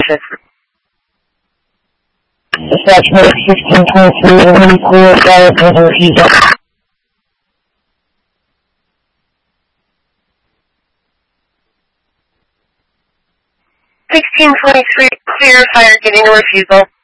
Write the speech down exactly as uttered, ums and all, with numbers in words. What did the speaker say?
message. Dispatch medic sixteen twenty-three, Army Corps, fire for refusal. sixteen twenty-three, clear, fire giving a refusal.